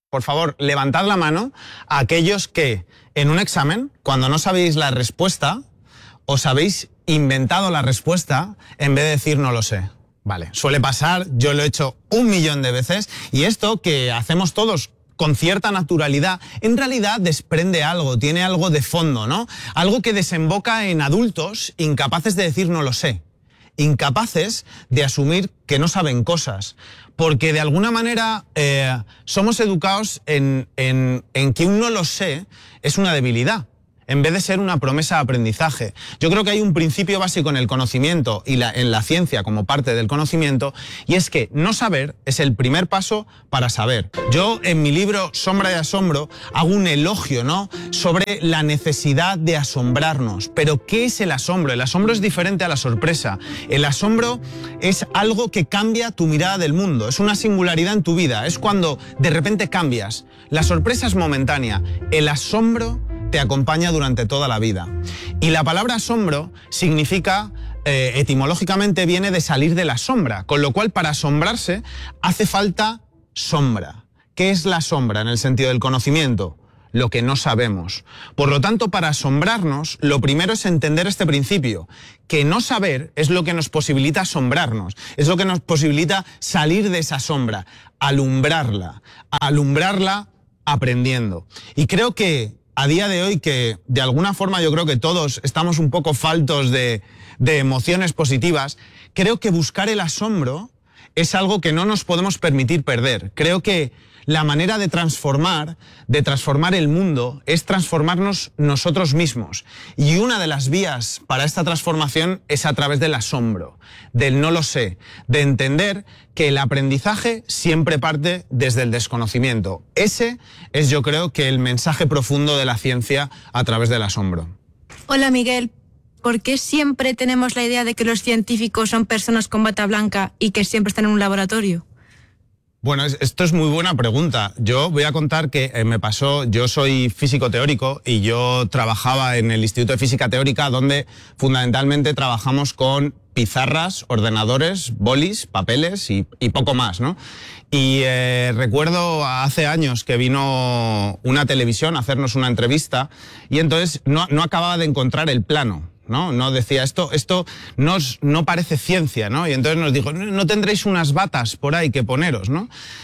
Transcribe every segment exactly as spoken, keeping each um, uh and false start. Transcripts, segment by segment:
Por favor, levantad la mano a aquellos que en un examen, cuando no sabéis la respuesta, os habéis inventado la respuesta en vez de decir no lo sé. Vale, suele pasar, yo lo he hecho un millón de veces y esto que hacemos todos con cierta naturalidad, en realidad desprende algo, tiene algo de fondo, ¿no? Algo que desemboca en adultos incapaces de decir no lo sé, incapaces de asumir que no saben cosas, porque de alguna manera eh, somos educados en, en, en que un no lo sé es una debilidad, en vez de ser una promesa de aprendizaje. Yo creo que hay un principio básico en el conocimiento y la, en la ciencia como parte del conocimiento, y es que no saber es el primer paso para saber. Yo en mi libro Sombra de Asombro hago un elogio, ¿no?, sobre la necesidad de asombrarnos. Pero ¿qué es el asombro? El asombro es diferente a la sorpresa. El asombro es algo que cambia tu mirada del mundo, es una singularidad en tu vida, es cuando de repente cambias. La sorpresa es momentánea, el asombro te acompaña durante toda la vida. Y la palabra asombro significa, eh, etimológicamente viene de salir de la sombra, con lo cual para asombrarse hace falta sombra. ¿Qué es la sombra en el sentido del conocimiento? Lo que no sabemos. Por lo tanto, para asombrarnos, lo primero es entender este principio, que no saber es lo que nos posibilita asombrarnos, es lo que nos posibilita salir de esa sombra, alumbrarla, alumbrarla aprendiendo. Y creo que a día de hoy, que de alguna forma yo creo que todos estamos un poco faltos de, de emociones positivas, creo que buscar el asombro es algo que no nos podemos permitir perder. Creo que la manera de transformar, de transformar el mundo, es transformarnos nosotros mismos. Y una de las vías para esta transformación es a través del asombro, del no lo sé, de entender que el aprendizaje siempre parte desde el desconocimiento. Ese es, yo creo, que el mensaje profundo de la ciencia a través del asombro. Hola, Miguel. ¿Por qué siempre tenemos la idea de que los científicos son personas con bata blanca y que siempre están en un laboratorio? Bueno, esto es muy buena pregunta. Yo voy a contar que eh, me pasó, yo soy físico teórico y yo trabajaba en el Instituto de Física Teórica, donde fundamentalmente trabajamos con pizarras, ordenadores, bolis, papeles y, y poco más, ¿no? Y eh, recuerdo hace años que vino una televisión a hacernos una entrevista y entonces no, no acababa de encontrar el plano. ¿No? No decía, esto, esto no, no parece ciencia, ¿no? Y entonces nos dijo, no tendréis unas batas por ahí que poneros, ¿no?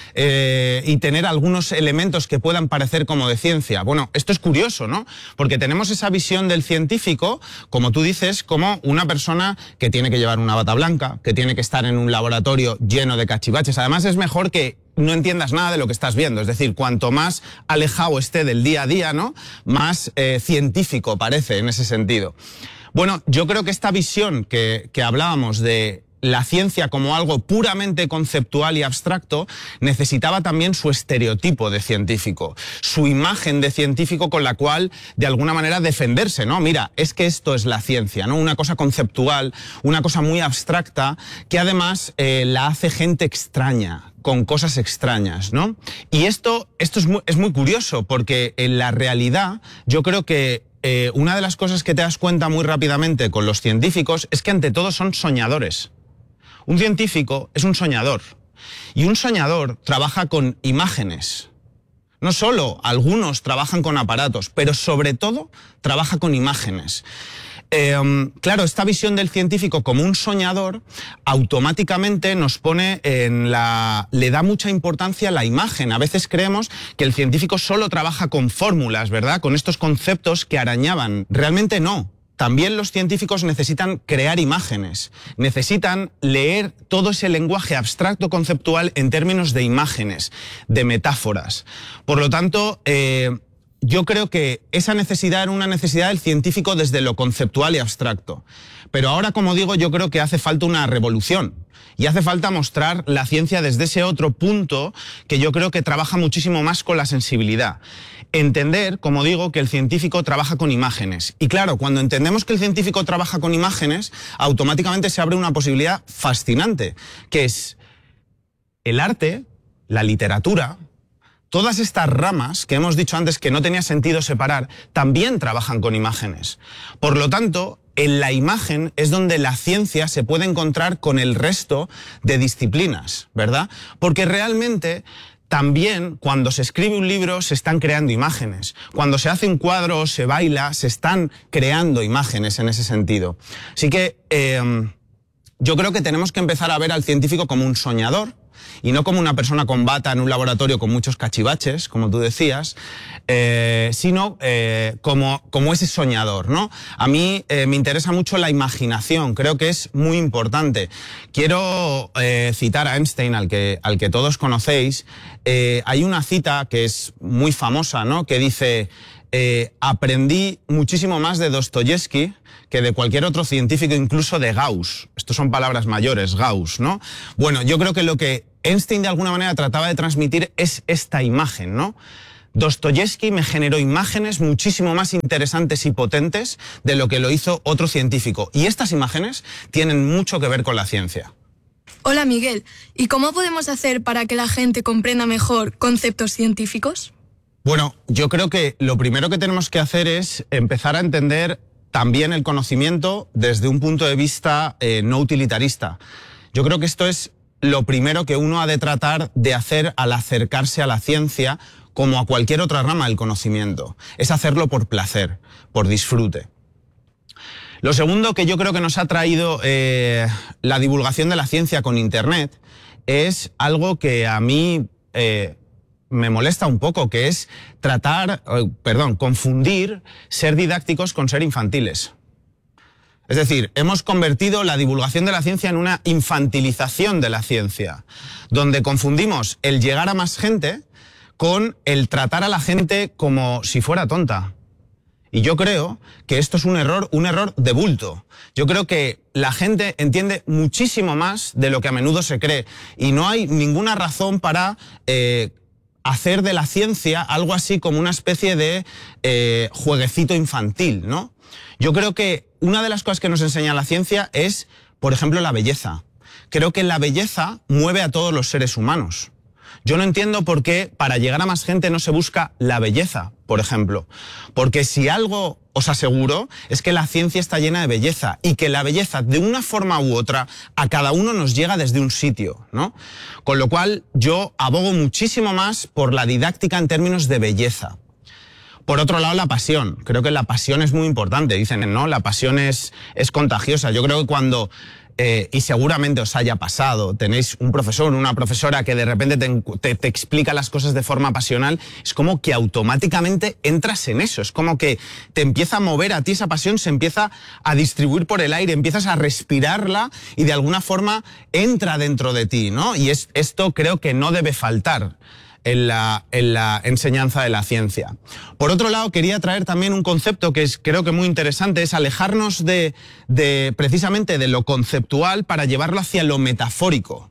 Eh, y tener algunos elementos que puedan parecer como de ciencia. Bueno, esto es curioso, ¿no? Porque tenemos esa visión del científico, como tú dices, como una persona que tiene que llevar una bata blanca, que tiene que estar en un laboratorio lleno de cachivaches. Además, es mejor que no entiendas nada de lo que estás viendo. Es decir, cuanto más alejado esté del día a día, ¿no?, más eh, científico parece en ese sentido. Bueno, yo creo que esta visión que, que hablábamos de la ciencia como algo puramente conceptual y abstracto necesitaba también su estereotipo de científico, su imagen de científico con la cual de alguna manera defenderse, ¿no? Mira, es que esto es la ciencia, ¿no? Una cosa conceptual, una cosa muy abstracta que además eh, la hace gente extraña, con cosas extrañas, ¿no? Y esto, esto es muy, es muy curioso porque en la realidad yo creo que Eh, una de las cosas que te das cuenta muy rápidamente con los científicos es que ante todo son soñadores. Un científico es un soñador y un soñador trabaja con imágenes. No solo algunos trabajan con aparatos, pero sobre todo trabaja con imágenes. Eh, claro, esta visión del científico como un soñador automáticamente nos pone en la... le da mucha importancia a la imagen. A veces creemos que el científico solo trabaja con fórmulas, ¿verdad?, con estos conceptos que arañaban. Realmente no. También los científicos necesitan crear imágenes, necesitan leer todo ese lenguaje abstracto conceptual en términos de imágenes, de metáforas. Por lo tanto, eh, yo creo que esa necesidad era una necesidad del científico desde lo conceptual y abstracto. Pero ahora, como digo, yo creo que hace falta una revolución. Y hace falta mostrar la ciencia desde ese otro punto que yo creo que trabaja muchísimo más con la sensibilidad. Entender, como digo, que el científico trabaja con imágenes. Y claro, cuando entendemos que el científico trabaja con imágenes, automáticamente se abre una posibilidad fascinante, que es el arte, la literatura. Todas estas ramas que hemos dicho antes que no tenía sentido separar, también trabajan con imágenes. Por lo tanto, en la imagen es donde la ciencia se puede encontrar con el resto de disciplinas, ¿verdad? Porque realmente también cuando se escribe un libro se están creando imágenes. Cuando se hace un cuadro o se baila, se están creando imágenes en ese sentido. Así que eh, yo creo que tenemos que empezar a ver al científico como un soñador y no como una persona con bata en un laboratorio con muchos cachivaches, como tú decías, eh, sino eh, como, como ese soñador, ¿no? A mí eh, me interesa mucho la imaginación, creo que es muy importante. Quiero eh, citar a Einstein, al que, al que todos conocéis. Eh, hay una cita que es muy famosa, ¿no? Que dice, eh, aprendí muchísimo más de Dostoyevsky que de cualquier otro científico, incluso de Gauss. Estos son palabras mayores, Gauss, ¿no? Bueno, yo creo que lo que Einstein de alguna manera trataba de transmitir es esta imagen, ¿no? Dostoyevsky me generó imágenes muchísimo más interesantes y potentes de lo que lo hizo otro científico. Y estas imágenes tienen mucho que ver con la ciencia. Hola, Miguel. ¿Y cómo podemos hacer para que la gente comprenda mejor conceptos científicos? Bueno, yo creo que lo primero que tenemos que hacer es empezar a entender también el conocimiento desde un punto de vista eh, no utilitarista. Yo creo que esto es lo primero que uno ha de tratar de hacer al acercarse a la ciencia, como a cualquier otra rama del conocimiento. Es hacerlo por placer, por disfrute. Lo segundo que yo creo que nos ha traído eh, la divulgación de la ciencia con Internet es algo que a mí eh, me molesta un poco, que es tratar, eh, perdón, confundir ser didácticos con ser infantiles. Es decir, hemos convertido la divulgación de la ciencia en una infantilización de la ciencia, donde confundimos el llegar a más gente con el tratar a la gente como si fuera tonta. Y yo creo que esto es un error, un error de bulto. Yo creo que la gente entiende muchísimo más de lo que a menudo se cree y no hay ninguna razón para eh, hacer de la ciencia algo así como una especie de eh, jueguecito infantil, ¿no? Yo creo que una de las cosas que nos enseña la ciencia es, por ejemplo, la belleza. Creo que la belleza mueve a todos los seres humanos. Yo no entiendo por qué para llegar a más gente no se busca la belleza, por ejemplo. Porque si algo os aseguro es que la ciencia está llena de belleza y que la belleza, de una forma u otra, a cada uno nos llega desde un sitio, ¿no? Con lo cual yo abogo muchísimo más por la didáctica en términos de belleza. Por otro lado, la pasión. Creo que la pasión es muy importante. Dicen, ¿no? La pasión es, es contagiosa. Yo creo que cuando... Eh, y seguramente os haya pasado, tenéis un profesor, una profesora que de repente te, te, te explica las cosas de forma pasional, es como que automáticamente entras en eso, es como que te empieza a mover a ti esa pasión, se empieza a distribuir por el aire, empiezas a respirarla y de alguna forma entra dentro de ti, ¿no? Y es, esto creo que no debe faltar en la, en la enseñanza de la ciencia. Por otro lado, quería traer también un concepto que es, creo que muy interesante, es alejarnos de, de precisamente de lo conceptual para llevarlo hacia lo metafórico.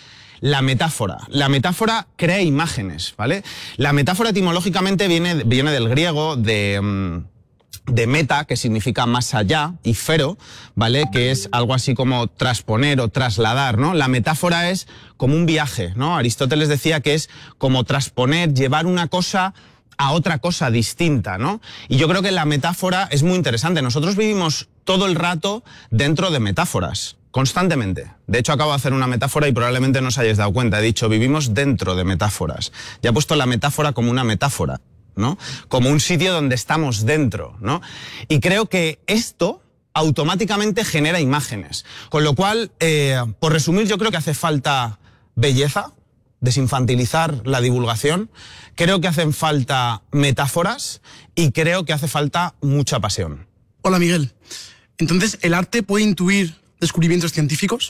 La metáfora. La metáfora crea imágenes, ¿vale? La metáfora etimológicamente viene, viene del griego de... Um, de meta, que significa más allá, y fero, ¿vale? Que es algo así como trasponer o trasladar, ¿no? La metáfora es como un viaje, ¿no? Aristóteles decía que es como trasponer, llevar una cosa a otra cosa distinta, ¿no? Y yo creo que la metáfora es muy interesante. Nosotros vivimos todo el rato dentro de metáforas, constantemente. De hecho, acabo de hacer una metáfora y probablemente no os hayáis dado cuenta. He dicho, vivimos dentro de metáforas. Ya he puesto la metáfora como una metáfora, ¿no? Como un sitio donde estamos dentro, ¿no? Y creo que esto automáticamente genera imágenes. Con lo cual, eh, por resumir, yo creo que hace falta belleza, desinfantilizar la divulgación, creo que hacen falta metáforas y creo que hace falta mucha pasión. Hola, Miguel. Entonces, ¿el arte puede intuir descubrimientos científicos?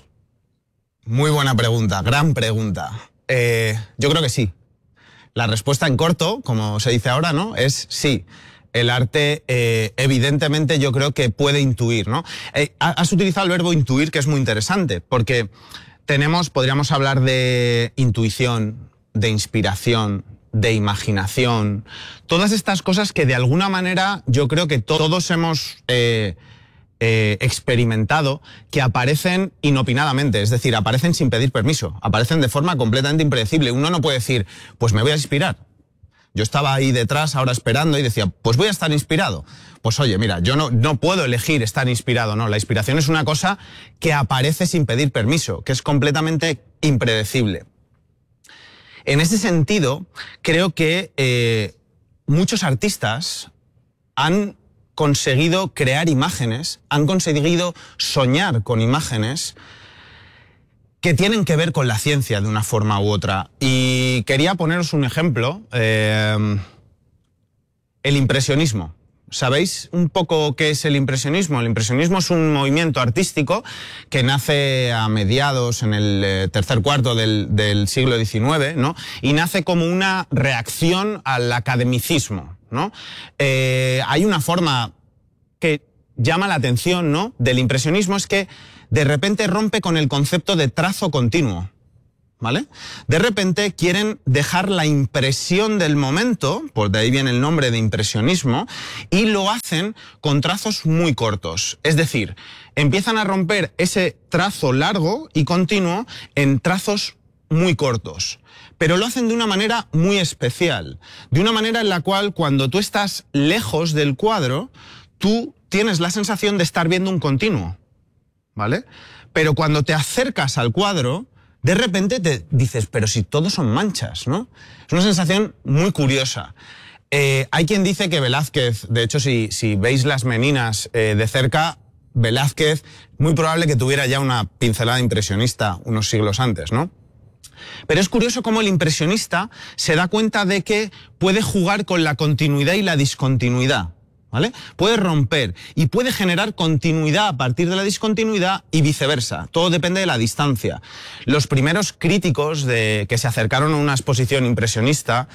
Muy buena pregunta, gran pregunta. Eh, yo creo que sí. La respuesta en corto, como se dice ahora, ¿no? Es sí. El arte, eh, evidentemente, yo creo que puede intuir, ¿no? Eh, has utilizado el verbo intuir, que es muy interesante, porque tenemos, podríamos hablar de intuición, de inspiración, de imaginación, todas estas cosas que de alguna manera yo creo que todos hemos eh, eh, experimentado, que aparecen inopinadamente, es decir, aparecen sin pedir permiso, aparecen de forma completamente impredecible. Uno no puede decir, pues me voy a inspirar. Yo estaba ahí detrás ahora esperando y decía, pues voy a estar inspirado. Pues oye, mira, yo no, no puedo elegir estar inspirado, no. La inspiración es una cosa que aparece sin pedir permiso, que es completamente impredecible. En ese sentido, creo que eh, muchos artistas han conseguido crear imágenes, han conseguido soñar con imágenes que tienen que ver con la ciencia de una forma u otra. Y quería poneros un ejemplo, eh, el impresionismo. ¿Sabéis un poco qué es el impresionismo? El impresionismo es un movimiento artístico que nace a mediados, en el eh, tercer cuarto del, del siglo diecinueve, ¿no? Y nace como una reacción al academicismo, ¿no? Eh, hay una forma que llama la atención, ¿no?, del impresionismo, es que de repente rompe con el concepto de trazo continuo. ¿Vale? De repente quieren dejar la impresión del momento, por de ahí viene el nombre de impresionismo, y lo hacen con trazos muy cortos. Es decir, empiezan a romper ese trazo largo y continuo en trazos muy cortos. Pero lo hacen de una manera muy especial, de una manera en la cual cuando tú estás lejos del cuadro, tú tienes la sensación de estar viendo un continuo, ¿vale? Pero cuando te acercas al cuadro, de repente te dices, pero si todos son manchas, ¿no? Es una sensación muy curiosa. Eh, hay quien dice que Velázquez, de hecho, si, si veis las meninas eh, de cerca, Velázquez, muy probable que tuviera ya una pincelada impresionista unos siglos antes, ¿no? Pero es curioso cómo el impresionista se da cuenta de que puede jugar con la continuidad y la discontinuidad, ¿vale? Puede romper y puede generar continuidad a partir de la discontinuidad y viceversa. Todo depende de la distancia. Los primeros críticos de, que se acercaron a una exposición impresionista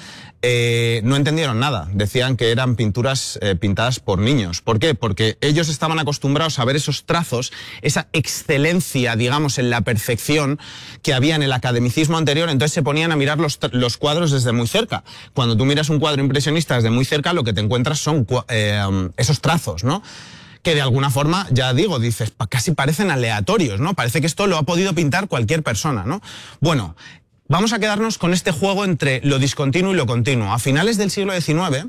eh, no entendieron nada. Decían que eran pinturas eh, pintadas por niños. ¿Por qué? Porque ellos estaban acostumbrados a ver esos trazos, esa excelencia, digamos, en la perfección que había en el academicismo anterior. Entonces se ponían a mirar los, los cuadros desde muy cerca. Cuando tú miras un cuadro impresionista desde muy cerca, lo que te encuentras son eh, esos trazos, ¿no? Que de alguna forma, ya digo, dices, casi parecen aleatorios, ¿no? Parece que esto lo ha podido pintar cualquier persona, ¿no? Bueno, vamos a quedarnos con este juego entre lo discontinuo y lo continuo. A finales del siglo diecinueve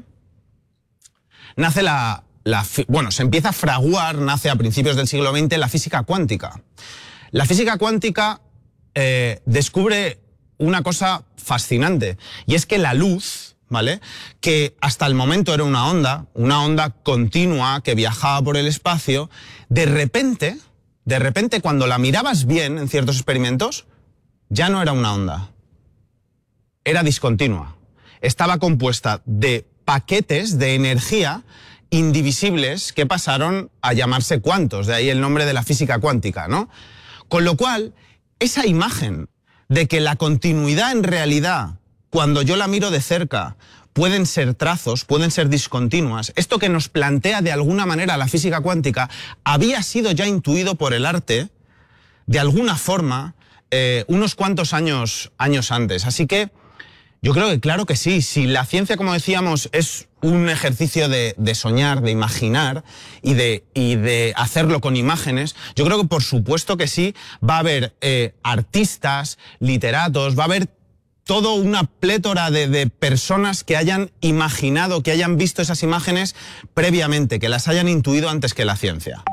nace la, la... Bueno, se empieza a fraguar, nace a principios del siglo veinte, la física cuántica. La física cuántica eh, descubre una cosa fascinante, y es que la luz, ¿vale?, que hasta el momento era una onda, una onda continua que viajaba por el espacio, de repente, de repente cuando la mirabas bien en ciertos experimentos, ya no era una onda, era discontinua. Estaba compuesta de paquetes de energía indivisibles que pasaron a llamarse cuantos, de ahí el nombre de la física cuántica, ¿no? Con lo cual, esa imagen de que la continuidad en realidad, cuando yo la miro de cerca, pueden ser trazos, pueden ser discontinuas, esto que nos plantea de alguna manera la física cuántica, había sido ya intuido por el arte, de alguna forma, eh, unos cuantos años, años antes. Así que yo creo que claro que sí, si la ciencia, como decíamos, es un ejercicio de, de soñar, de imaginar y de, y de hacerlo con imágenes, yo creo que por supuesto que sí, va a haber eh, artistas, literatos, va a haber toda una plétora de, de personas que hayan imaginado, que hayan visto esas imágenes previamente, que las hayan intuido antes que la ciencia.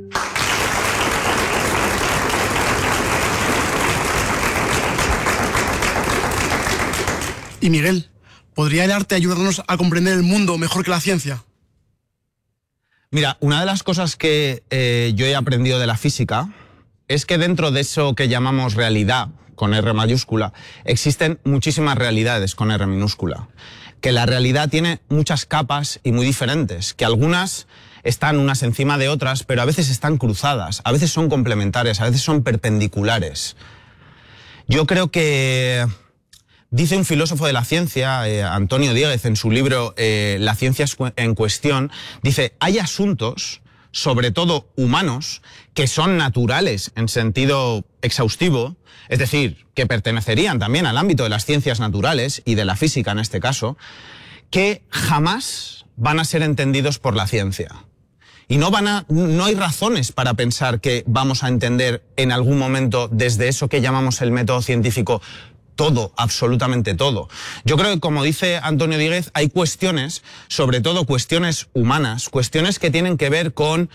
Y Miguel, ¿podría el arte ayudarnos a comprender el mundo mejor que la ciencia? Mira, una de las cosas que eh, yo he aprendido de la física es que dentro de eso que llamamos realidad, con R mayúscula, existen muchísimas realidades con R minúscula. Que la realidad tiene muchas capas y muy diferentes, que algunas están unas encima de otras, pero a veces están cruzadas, a veces son complementarias, a veces son perpendiculares. Yo creo que... Dice un filósofo de la ciencia, eh, Antonio Díez, en su libro eh, La ciencia en cuestión, dice, hay asuntos, sobre todo humanos, que son naturales en sentido exhaustivo, es decir, que pertenecerían también al ámbito de las ciencias naturales y de la física en este caso, que jamás van a ser entendidos por la ciencia. Y no, van a, no hay razones para pensar que vamos a entender en algún momento desde eso que llamamos el método científico todo, absolutamente todo. Yo creo que, como dice Antonio Díez, hay cuestiones, sobre todo cuestiones humanas, cuestiones que tienen que ver con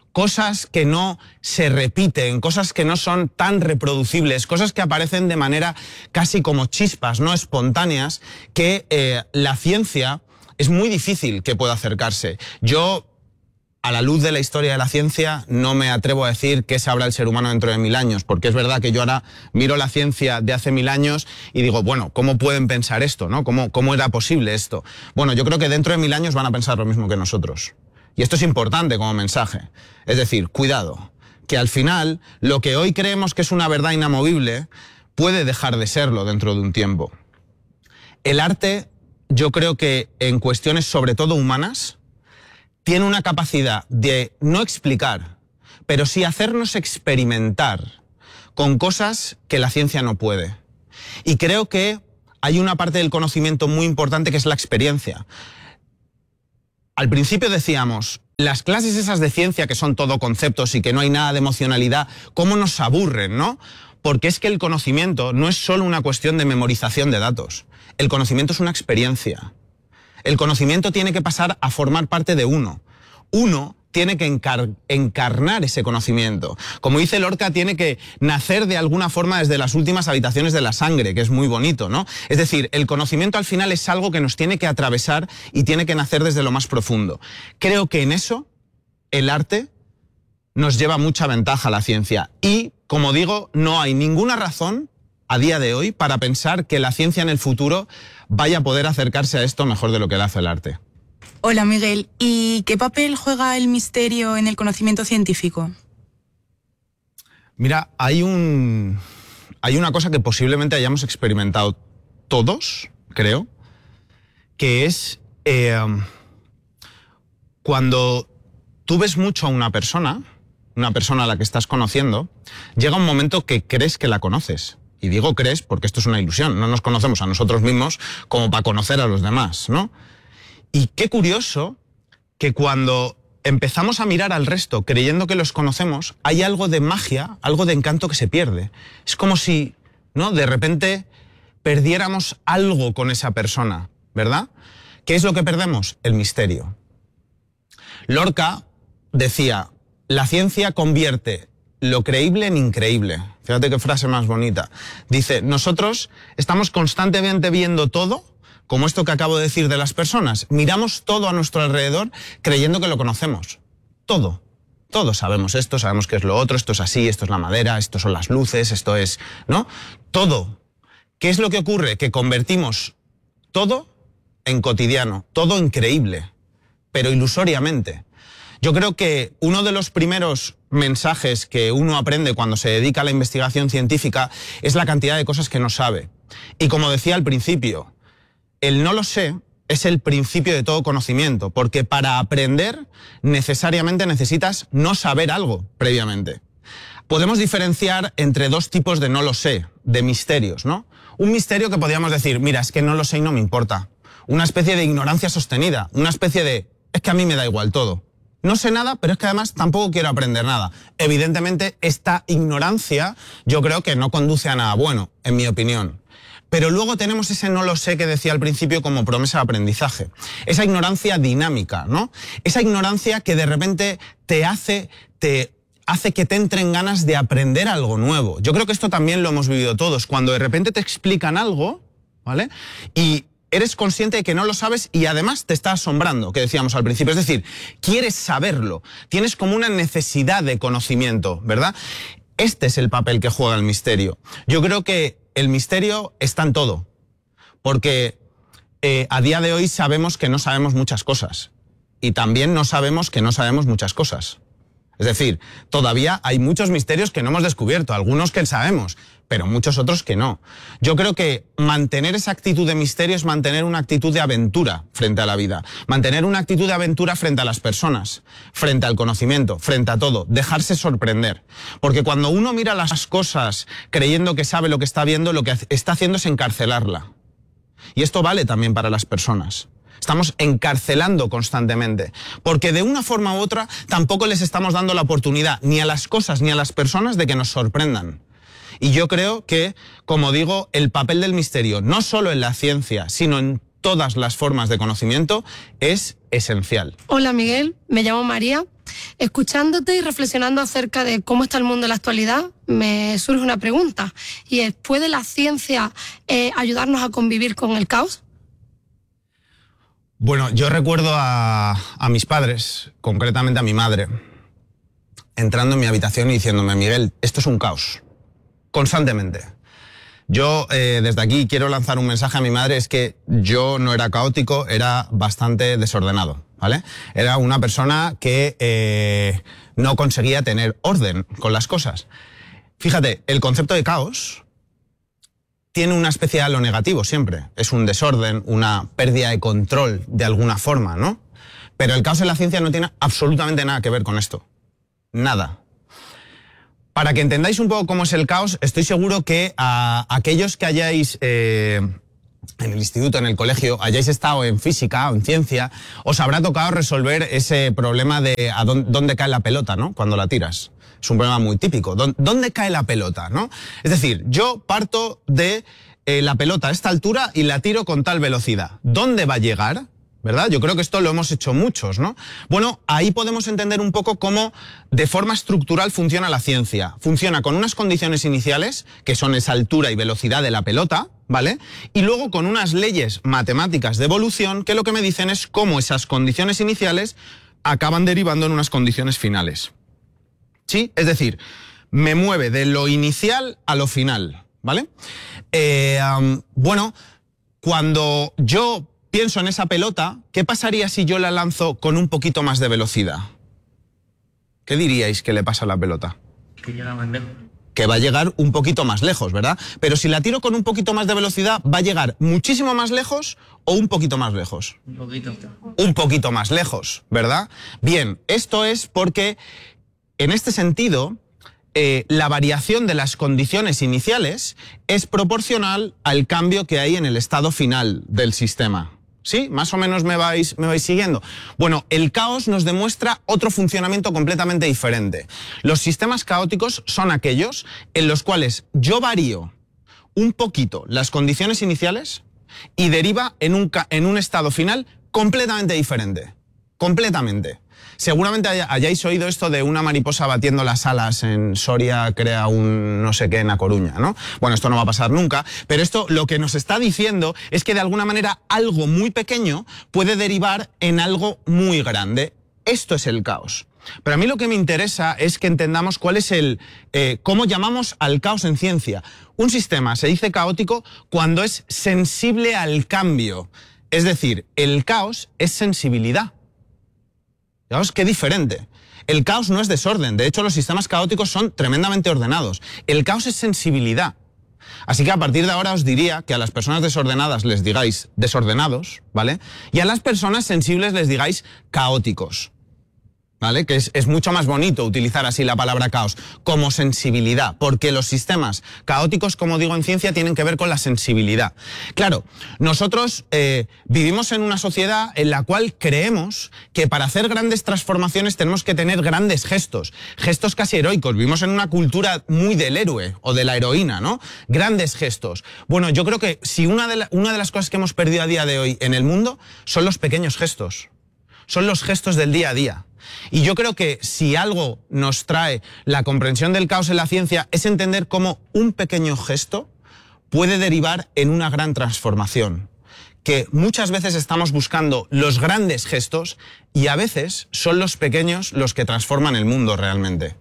cosas que no se repiten, cosas que no son tan reproducibles, cosas que aparecen de manera casi como chispas, no espontáneas, que eh, la ciencia es muy difícil que pueda acercarse. Yo, a la luz de la historia de la ciencia, no me atrevo a decir qué sabrá el ser humano dentro de mil años, porque es verdad que yo ahora miro la ciencia de hace mil años y digo, bueno, ¿cómo pueden pensar esto, no? ¿Cómo, cómo era posible esto? Bueno, yo creo que dentro de mil años van a pensar lo mismo que nosotros. Y esto es importante como mensaje. Es decir, cuidado, que al final lo que hoy creemos que es una verdad inamovible puede dejar de serlo dentro de un tiempo. El arte, yo creo que en cuestiones sobre todo humanas, tiene una capacidad de no explicar, pero sí hacernos experimentar con cosas que la ciencia no puede. Y creo que hay una parte del conocimiento muy importante que es la experiencia. Al principio decíamos, las clases esas de ciencia que son todo conceptos y que no hay nada de emocionalidad, ¿cómo nos aburren, no? Porque es que el conocimiento no es solo una cuestión de memorización de datos. El conocimiento es una experiencia. El conocimiento tiene que pasar a formar parte de uno. Uno tiene que encar encarnar ese conocimiento. Como dice Lorca, tiene que nacer de alguna forma desde las últimas habitaciones de la sangre, que es muy bonito, ¿no? Es decir, el conocimiento al final es algo que nos tiene que atravesar y tiene que nacer desde lo más profundo. Creo que en eso el arte nos lleva mucha ventaja a la ciencia. Y, como digo, no hay ninguna razón a día de hoy para pensar que la ciencia en el futuro vaya a poder acercarse a esto mejor de lo que le hace el arte. Hola, Miguel. ¿Y qué papel juega el misterio en el conocimiento científico? Mira, hay un hay una cosa que posiblemente hayamos experimentado todos, creo, que es eh, cuando tú ves mucho a una persona, una persona a la que estás conociendo, llega un momento que crees que la conoces. Y digo crees porque esto es una ilusión, no nos conocemos a nosotros mismos como para conocer a los demás, ¿no? Y qué curioso que cuando empezamos a mirar al resto creyendo que los conocemos, hay algo de magia, algo de encanto que se pierde. Es como si, ¿no?, de repente perdiéramos algo con esa persona, ¿verdad? ¿Qué es lo que perdemos? El misterio. Lorca decía, la ciencia convierte lo creíble en increíble. Fíjate qué frase más bonita. Dice, nosotros estamos constantemente viendo todo, como esto que acabo de decir de las personas. Miramos todo a nuestro alrededor creyendo que lo conocemos. Todo. Todos sabemos esto, sabemos qué es lo otro, esto es así, esto es la madera, esto son las luces, esto es, ¿no? Todo. ¿Qué es lo que ocurre? Que convertimos todo en cotidiano, todo en creíble, pero ilusoriamente. Yo creo que uno de los primeros mensajes que uno aprende cuando se dedica a la investigación científica es la cantidad de cosas que no sabe. Y como decía al principio, el no lo sé es el principio de todo conocimiento, porque para aprender necesariamente necesitas no saber algo previamente. Podemos diferenciar entre dos tipos de no lo sé, de misterios, ¿no? Un misterio que podríamos decir, mira, es que no lo sé y no me importa. Una especie de ignorancia sostenida, una especie de, es que a mí me da igual todo. No sé nada, pero es que además tampoco quiero aprender nada. Evidentemente, esta ignorancia yo creo que no conduce a nada bueno, en mi opinión. Pero luego tenemos ese no lo sé que decía al principio como promesa de aprendizaje. Esa ignorancia dinámica, ¿no? Esa ignorancia que de repente te hace, te hace que te entren ganas de aprender algo nuevo. Yo creo que esto también lo hemos vivido todos. Cuando de repente te explican algo, ¿vale? Y eres consciente de que no lo sabes y además te está asombrando, que decíamos al principio. Es decir, quieres saberlo. Tienes como una necesidad de conocimiento, ¿verdad? Este es el papel que juega el misterio. Yo creo que el misterio está en todo, porque eh, a día de hoy sabemos que no sabemos muchas cosas y también no sabemos que no sabemos muchas cosas. Es decir, todavía hay muchos misterios que no hemos descubierto, algunos que sabemos, pero muchos otros que no. Yo creo que mantener esa actitud de misterio es mantener una actitud de aventura frente a la vida, mantener una actitud de aventura frente a las personas, frente al conocimiento, frente a todo, dejarse sorprender. Porque cuando uno mira las cosas creyendo que sabe lo que está viendo, lo que está haciendo es encarcelarla. Y esto vale también para las personas. Estamos encarcelando constantemente, porque de una forma u otra tampoco les estamos dando la oportunidad ni a las cosas ni a las personas de que nos sorprendan. Y yo creo que, como digo, el papel del misterio, no solo en la ciencia, sino en todas las formas de conocimiento, es esencial. Hola Miguel, me llamo María escuchándote y reflexionando acerca de cómo está el mundo en la actualidad, me surge una pregunta, y es, ¿puede la ciencia eh, ayudarnos a convivir con el caos? Bueno, yo recuerdo a, a mis padres, concretamente a mi madre, entrando en mi habitación y diciéndome, Miguel, esto es un caos, constantemente. Yo eh, desde aquí quiero lanzar un mensaje a mi madre, es que yo no era caótico, era bastante desordenado, ¿vale? Era una persona que eh, no conseguía tener orden con las cosas. Fíjate, el concepto de caos tiene una especie de halo negativo siempre. Es un desorden, una pérdida de control de alguna forma, ¿no? Pero el caos en la ciencia no tiene absolutamente nada que ver con esto. Nada. Para que entendáis un poco cómo es el caos, estoy seguro que a aquellos que hayáis eh, en el instituto, en el colegio, hayáis estado en física o en ciencia, os habrá tocado resolver ese problema de a dónde, dónde cae la pelota, ¿no? Cuando la tiras. Es un problema muy típico. ¿Dónde cae la pelota, no? Es decir, yo parto de eh, la pelota a esta altura y la tiro con tal velocidad. ¿Dónde va a llegar? ¿Verdad? Yo creo que esto lo hemos hecho muchos, ¿no? Bueno, ahí podemos entender un poco cómo de forma estructural funciona la ciencia. Funciona con unas condiciones iniciales, que son esa altura y velocidad de la pelota, ¿vale? Y luego con unas leyes matemáticas de evolución que lo que me dicen es cómo esas condiciones iniciales acaban derivando en unas condiciones finales. ¿Sí? Es decir, me mueve de lo inicial a lo final, ¿vale? Eh, um, bueno, cuando yo pienso en esa pelota, ¿qué pasaría si yo la lanzo con un poquito más de velocidad? ¿Qué diríais que le pasa a la pelota? Que llega más lejos. Que va a llegar un poquito más lejos, ¿verdad? Pero si la tiro con un poquito más de velocidad, ¿va a llegar muchísimo más lejos o un poquito más lejos? Un poquito. Un poquito más lejos, ¿verdad? Bien, esto es porque en este sentido, eh, la variación de las condiciones iniciales es proporcional al cambio que hay en el estado final del sistema. ¿Sí? ¿Más o menos me vais, me vais siguiendo? Bueno, el caos nos demuestra otro funcionamiento completamente diferente. Los sistemas caóticos son aquellos en los cuales yo varío un poquito las condiciones iniciales y deriva en un, en un estado final completamente diferente. Completamente. Seguramente hayáis oído esto de una mariposa batiendo las alas en Soria crea un no sé qué en A Coruña, ¿no? Bueno, esto no va a pasar nunca, pero esto lo que nos está diciendo es que de alguna manera algo muy pequeño puede derivar en algo muy grande. Esto es el caos. Pero a mí lo que me interesa es que entendamos cuál es el... Eh, cómo llamamos al caos en ciencia. Un sistema se dice caótico cuando es sensible al cambio. Es decir, el caos es sensibilidad. Fijaos qué diferente. El caos no es desorden. De hecho, los sistemas caóticos son tremendamente ordenados. El caos es sensibilidad. Así que a partir de ahora os diría que a las personas desordenadas les digáis desordenados, ¿vale? Y a las personas sensibles les digáis caóticos, ¿vale? Que es, es mucho más bonito utilizar así la palabra caos, como sensibilidad, porque los sistemas caóticos, como digo en ciencia, tienen que ver con la sensibilidad. Claro, nosotros eh, vivimos en una sociedad en la cual creemos que para hacer grandes transformaciones tenemos que tener grandes gestos, gestos casi heroicos. Vivimos en una cultura muy del héroe o de la heroína, ¿no? Grandes gestos. Bueno, yo creo que si una de, la, una de las cosas que hemos perdido a día de hoy en el mundo son los pequeños gestos, son los gestos del día a día. Y yo creo que si algo nos trae la comprensión del caos en la ciencia es entender cómo un pequeño gesto puede derivar en una gran transformación. Que muchas veces estamos buscando los grandes gestos y a veces son los pequeños los que transforman el mundo realmente.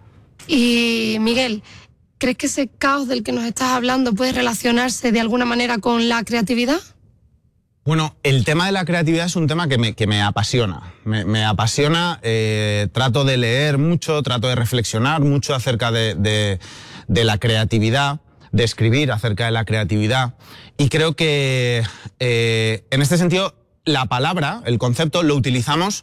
Y Miguel, ¿crees que ese caos del que nos estás hablando puede relacionarse de alguna manera con la creatividad? Bueno, el tema de la creatividad es un tema que me, que me apasiona. Me, me apasiona, eh, trato de leer mucho, trato de reflexionar mucho acerca de, de, de la creatividad, de escribir acerca de la creatividad. Y creo que eh, en este sentido la palabra, el concepto, lo utilizamos,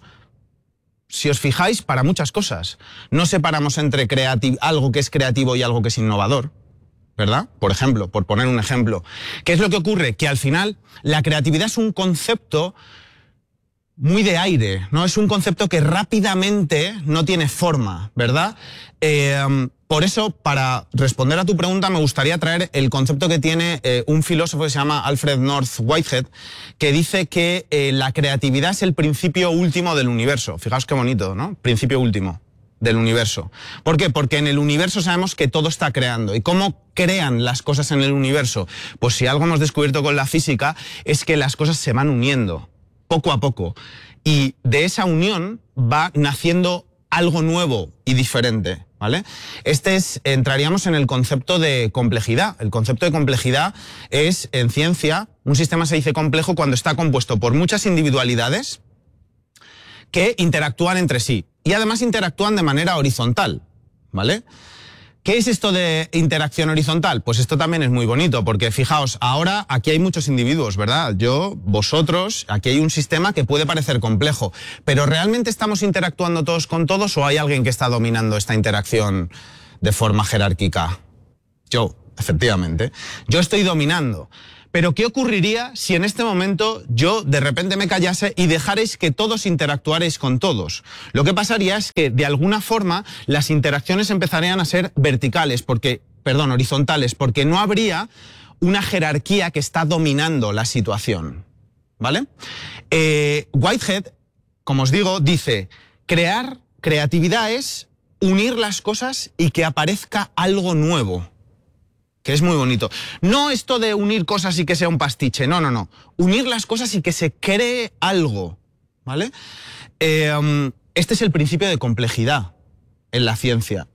si os fijáis, para muchas cosas. No separamos entre creati- algo que es creativo y algo que es innovador, ¿verdad? Por ejemplo, por poner un ejemplo. ¿Qué es lo que ocurre? Que al final la creatividad es un concepto muy de aire, ¿no? Es un concepto que rápidamente no tiene forma, ¿verdad? Eh, por eso, para responder a tu pregunta, me gustaría traer el concepto que tiene eh, un filósofo que se llama Alfred North Whitehead, que dice que eh, la creatividad es el principio último del universo. Fijaos qué bonito, ¿no? Principio último del universo. ¿Por qué? Porque en el universo sabemos que todo está creando. ¿Y cómo crean las cosas en el universo? Pues si algo hemos descubierto con la física es que las cosas se van uniendo, poco a poco. Y de esa unión va naciendo algo nuevo y diferente, ¿vale? Este es, entraríamos en el concepto de complejidad. El concepto de complejidad es, en ciencia, un sistema se dice complejo cuando está compuesto por muchas individualidades que interactúan entre sí. Y además interactúan de manera horizontal, ¿vale? ¿Qué es esto de interacción horizontal? Pues esto también es muy bonito, porque fijaos, ahora aquí hay muchos individuos, ¿verdad? Yo, vosotros, aquí hay un sistema que puede parecer complejo, pero ¿realmente estamos interactuando todos con todos o hay alguien que está dominando esta interacción de forma jerárquica? Yo, efectivamente. Yo estoy dominando. Pero ¿qué ocurriría si en este momento yo de repente me callase y dejarais que todos interactuarais con todos? Lo que pasaría es que de alguna forma las interacciones empezarían a ser verticales, porque, perdón, horizontales, porque no habría una jerarquía que está dominando la situación, ¿vale? Eh, Whitehead, como os digo, dice, crear creatividad es unir las cosas y que aparezca algo nuevo. Que es muy bonito. No esto de unir cosas y que sea un pastiche, no, no, no. Unir las cosas y que se cree algo, ¿vale? Eh, este es el principio de complejidad en la ciencia.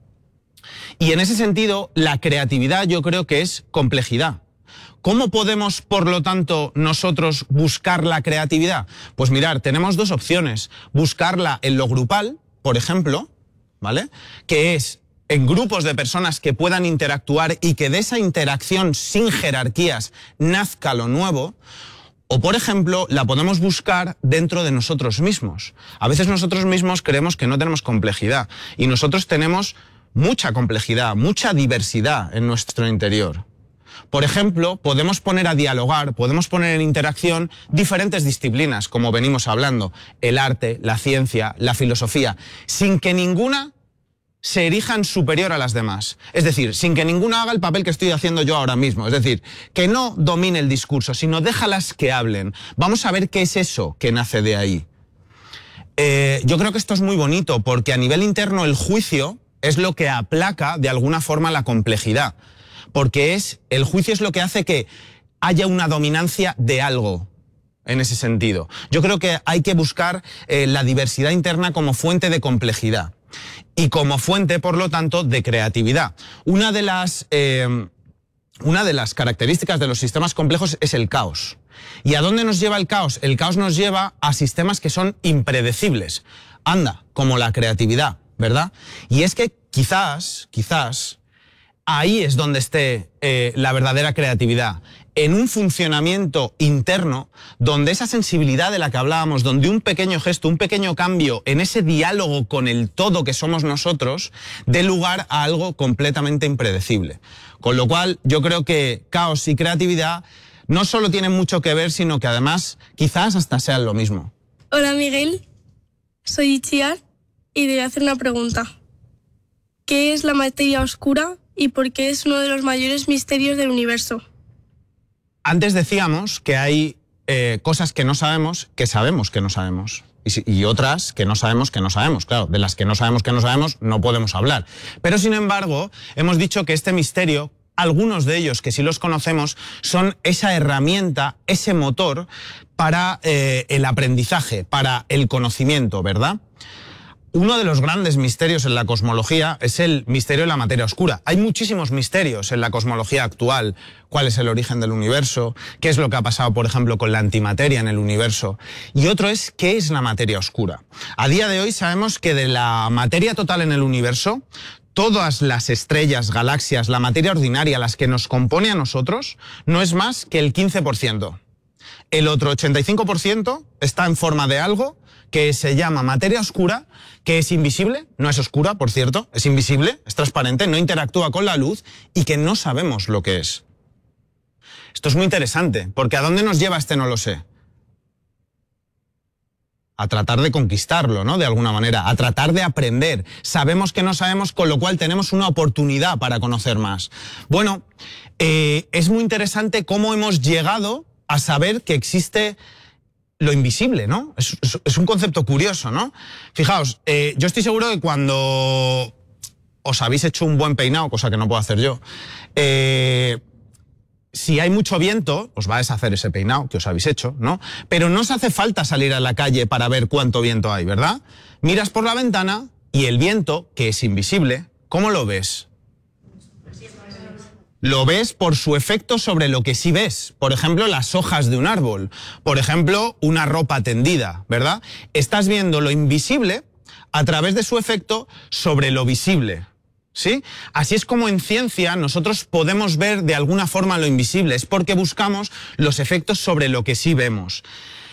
Y en ese sentido, la creatividad yo creo que es complejidad. ¿Cómo podemos, por lo tanto, nosotros buscar la creatividad? Pues mirar, tenemos dos opciones. Buscarla en lo grupal, por ejemplo, ¿vale? Que es en grupos de personas que puedan interactuar y que de esa interacción sin jerarquías nazca lo nuevo. O, por ejemplo, la podemos buscar dentro de nosotros mismos. A veces nosotros mismos creemos que no tenemos complejidad y nosotros tenemos mucha complejidad, mucha diversidad en nuestro interior. Por ejemplo, podemos poner a dialogar, podemos poner en interacción diferentes disciplinas, como venimos hablando, el arte, la ciencia, la filosofía, sin que ninguna se erijan superior a las demás. Es decir, sin que ninguna haga el papel que estoy haciendo yo ahora mismo. Es decir, que no domine el discurso, sino déjalas que hablen. Vamos a ver qué es eso que nace de ahí. Eh, yo creo que esto es muy bonito, porque a nivel interno el juicio es lo que aplaca de alguna forma la complejidad. Porque es, el juicio es lo que hace que haya una dominancia de algo. En ese sentido. Yo creo que hay que buscar eh, la diversidad interna como fuente de complejidad. Y como fuente, por lo tanto, de creatividad. Una de las, eh, una de las características de los sistemas complejos es el caos. ¿Y a dónde nos lleva el caos? El caos nos lleva a sistemas que son impredecibles. Anda, como la creatividad, ¿verdad? Y es que quizás, quizás, ahí es donde esté eh, la verdadera creatividad. En un funcionamiento interno donde esa sensibilidad de la que hablábamos, donde un pequeño gesto, un pequeño cambio en ese diálogo con el todo que somos nosotros, dé lugar a algo completamente impredecible. Con lo cual, yo creo que caos y creatividad no solo tienen mucho que ver, sino que además quizás hasta sean lo mismo. Hola Miguel, soy Itziar y te voy a hacer una pregunta. ¿Qué es la materia oscura y por qué es uno de los mayores misterios del universo? Antes decíamos que hay eh, cosas que no sabemos, que sabemos que no sabemos. Y, y otras que no sabemos que no sabemos. Claro, de las que no sabemos que no sabemos no podemos hablar. Pero sin embargo, hemos dicho que este misterio, algunos de ellos que sí los conocemos, son esa herramienta, ese motor para eh, el aprendizaje, para el conocimiento, ¿verdad? Uno de los grandes misterios en la cosmología es el misterio de la materia oscura. Hay muchísimos misterios en la cosmología actual. ¿Cuál es el origen del universo? ¿Qué es lo que ha pasado, por ejemplo, con la antimateria en el universo? Y otro es, ¿qué es la materia oscura? A día de hoy sabemos que de la materia total en el universo, todas las estrellas, galaxias, la materia ordinaria, las que nos compone a nosotros, no es más que el quince por ciento. El otro ochenta y cinco por ciento está en forma de algo que se llama materia oscura, que es invisible, no es oscura, por cierto, es invisible, es transparente, no interactúa con la luz y que no sabemos lo que es. Esto es muy interesante, porque ¿a dónde nos lleva este no lo sé? a tratar de conquistarlo, ¿no? De alguna manera, a tratar de aprender. Sabemos que no sabemos, con lo cual tenemos una oportunidad para conocer más. Bueno, eh, es muy interesante cómo hemos llegado a saber que existe lo invisible, ¿no? Es, es, es un concepto curioso, ¿no? Fijaos, eh, yo estoy seguro que cuando os habéis hecho un buen peinado, cosa que no puedo hacer yo, eh, si hay mucho viento, os va a deshacer ese peinado que os habéis hecho, ¿no? Pero no os hace falta salir a la calle para ver cuánto viento hay, ¿verdad? Miras por la ventana y el viento, que es invisible, ¿cómo lo ves? Lo ves por su efecto sobre lo que sí ves. Por ejemplo, las hojas de un árbol. Por ejemplo, una ropa tendida, ¿verdad? Estás viendo lo invisible a través de su efecto sobre lo visible. ¿Sí? Así es como en ciencia nosotros podemos ver de alguna forma lo invisible, es porque buscamos los efectos sobre lo que sí vemos.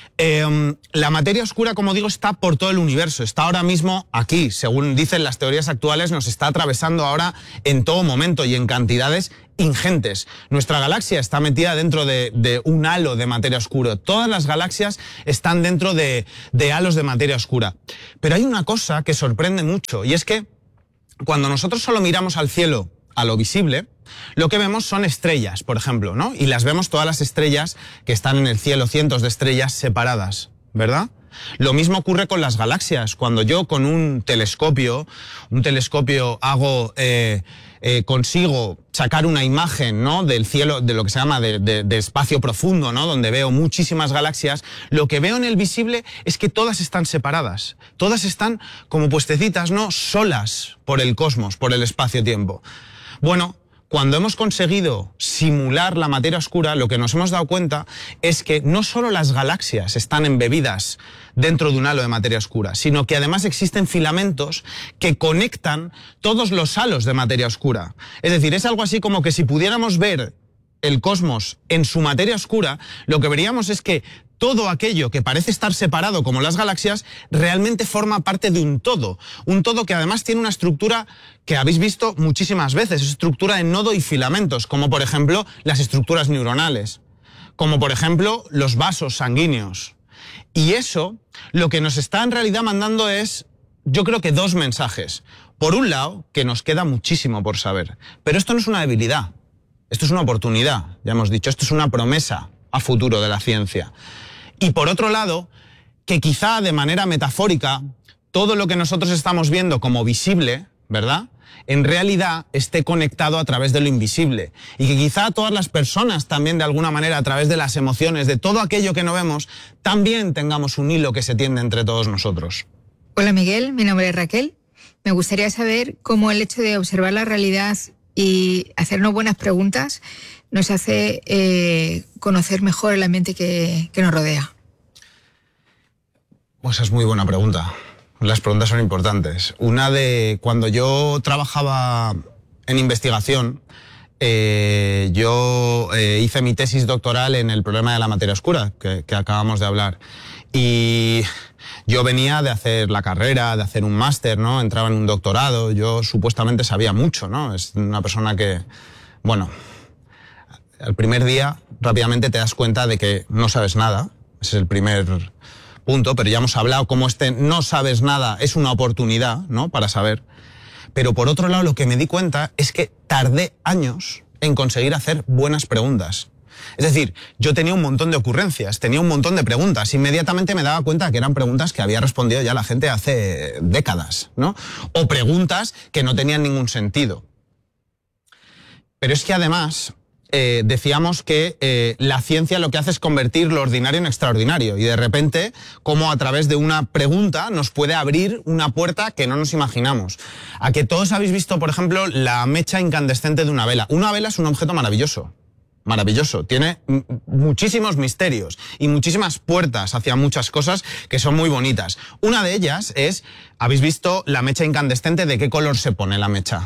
Eh, la materia oscura, como digo, está por todo el universo, está ahora mismo aquí, según dicen las teorías actuales, nos está atravesando ahora en todo momento y en cantidades ingentes. Nuestra galaxia está metida dentro de, de un halo de materia oscura, todas las galaxias están dentro de, de halos de materia oscura. Pero hay una cosa que sorprende mucho, y es que cuando nosotros solo miramos al cielo, a lo visible, lo que vemos son estrellas, por ejemplo, ¿no? Y las vemos todas las estrellas que están en el cielo, cientos de estrellas separadas, ¿verdad? Lo mismo ocurre con las galaxias. Cuando yo con un telescopio, un telescopio hago, eh, eh, consigo sacar una imagen, ¿no? Del cielo, de lo que se llama de, de, de espacio profundo, ¿no? Donde veo muchísimas galaxias, lo que veo en el visible es que todas están separadas. Todas están como puestecitas, ¿no? Solas por el cosmos, por el espacio-tiempo. Bueno, cuando hemos conseguido simular la materia oscura, lo que nos hemos dado cuenta es que no solo las galaxias están embebidas dentro de un halo de materia oscura, sino que además existen filamentos que conectan todos los halos de materia oscura. Es decir, es algo así como que si pudiéramos ver el cosmos en su materia oscura, lo que veríamos es que todo aquello que parece estar separado, como las galaxias, realmente forma parte de un todo. Un todo que además tiene una estructura que habéis visto muchísimas veces, estructura de nodo y filamentos, como por ejemplo las estructuras neuronales, como por ejemplo los vasos sanguíneos. Y eso lo que nos está en realidad mandando es, yo creo que dos mensajes. Por un lado, que nos queda muchísimo por saber, pero esto no es una debilidad, esto es una oportunidad, ya hemos dicho, esto es una promesa a futuro de la ciencia. Y por otro lado, que quizá de manera metafórica, todo lo que nosotros estamos viendo como visible, ¿verdad?, en realidad esté conectado a través de lo invisible. Y que quizá todas las personas también de alguna manera, a través de las emociones, de todo aquello que no vemos, también tengamos un hilo que se tiende entre todos nosotros. Hola Miguel, mi nombre es Raquel. Me gustaría saber cómo el hecho de observar la realidad y hacernos buenas preguntas nos hace eh, conocer mejor el ambiente que, que nos rodea. Pues es muy buena pregunta. Las preguntas son importantes. Una de cuando yo trabajaba en investigación, eh, yo eh, hice mi tesis doctoral en el problema de la materia oscura, que, que acabamos de hablar. Y yo venía de hacer la carrera, de hacer un máster, ¿no? Entraba en un doctorado, yo supuestamente sabía mucho, ¿no? Es una persona que, bueno, al primer día rápidamente te das cuenta de que no sabes nada, ese es el primer punto, pero ya hemos hablado cómo este no sabes nada es una oportunidad, ¿no?, para saber. Pero por otro lado, lo que me di cuenta es que tardé años en conseguir hacer buenas preguntas. Es decir, yo tenía un montón de ocurrencias, tenía un montón de preguntas. Inmediatamente me daba cuenta que eran preguntas que había respondido ya la gente hace décadas, ¿no? O preguntas que no tenían ningún sentido. Pero es que además eh, decíamos que eh, la ciencia lo que hace es convertir lo ordinario en extraordinario. Y de repente, como a través de una pregunta nos puede abrir una puerta que no nos imaginamos. A que todos habéis visto, por ejemplo, la mecha incandescente de una vela. Una vela es un objeto maravilloso. Maravilloso, tiene muchísimos misterios y muchísimas puertas hacia muchas cosas que son muy bonitas. Una de ellas es, ¿habéis visto la mecha incandescente? ¿De qué color se pone la mecha?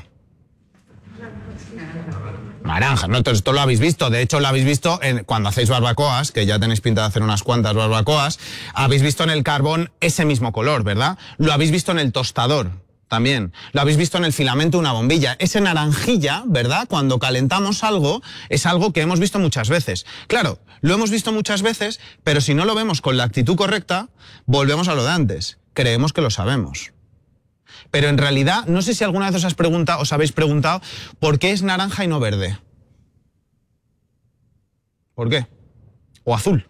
Naranja, ¿no? Entonces, esto lo habéis visto, de hecho lo habéis visto en, cuando hacéis barbacoas, que ya tenéis pinta de hacer unas cuantas barbacoas, habéis visto en el carbón ese mismo color, ¿verdad? Lo habéis visto en el tostador también. Lo habéis visto en el filamento de una bombilla. Ese naranjilla, ¿verdad? Cuando calentamos algo, es algo que hemos visto muchas veces. Claro, lo hemos visto muchas veces, pero si no lo vemos con la actitud correcta, volvemos a lo de antes. Creemos que lo sabemos. Pero en realidad, no sé si alguna vez os, has preguntado, os habéis preguntado por qué es naranja y no verde. ¿Por qué? O azul.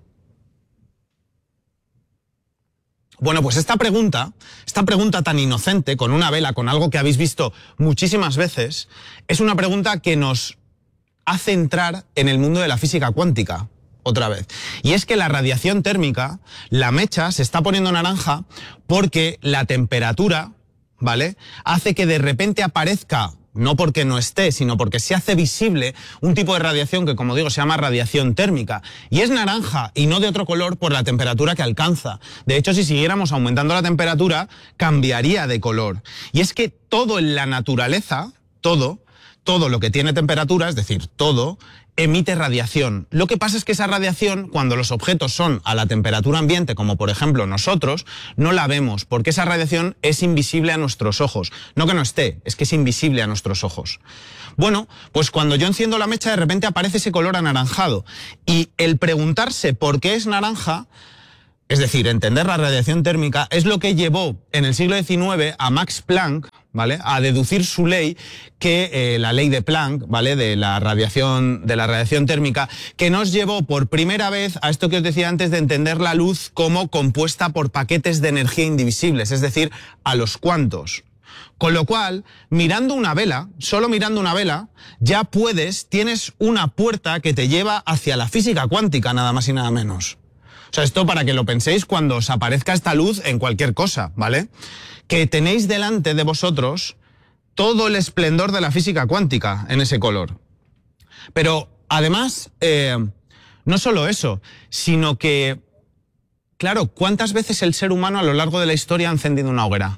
Bueno, pues esta pregunta, esta pregunta tan inocente, con una vela, con algo que habéis visto muchísimas veces, es una pregunta que nos hace entrar en el mundo de la física cuántica, otra vez. Y es que la radiación térmica, la mecha, se está poniendo naranja porque la temperatura, ¿vale?, hace que de repente aparezca, no porque no esté, sino porque se hace visible un tipo de radiación que, como digo, se llama radiación térmica. Y es naranja y no de otro color por la temperatura que alcanza. De hecho, si siguiéramos aumentando la temperatura, cambiaría de color. Y es que todo en la naturaleza, todo, todo lo que tiene temperatura, es decir, todo, emite radiación. Lo que pasa es que esa radiación, cuando los objetos son a la temperatura ambiente, como por ejemplo nosotros, no la vemos, porque esa radiación es invisible a nuestros ojos. No que no esté, es que es invisible a nuestros ojos. Bueno, pues cuando yo enciendo la mecha, de repente aparece ese color anaranjado. Y el preguntarse por qué es naranja, es decir, entender la radiación térmica, es lo que llevó en el siglo diecinueve a Max Planck, ¿vale?, a deducir su ley, que eh, la ley de Planck, ¿vale?, de la radiación, de la radiación térmica, que nos llevó por primera vez a esto que os decía antes de entender la luz como compuesta por paquetes de energía indivisibles, es decir, a los cuantos. Con lo cual, mirando una vela, solo mirando una vela, ya puedes, tienes una puerta que te lleva hacia la física cuántica, nada más y nada menos. O sea, esto para que lo penséis cuando os aparezca esta luz en cualquier cosa, ¿vale? Que tenéis delante de vosotros todo el esplendor de la física cuántica en ese color. Pero además, eh, no solo eso, sino que, claro, ¿cuántas veces el ser humano a lo largo de la historia ha encendido una hoguera?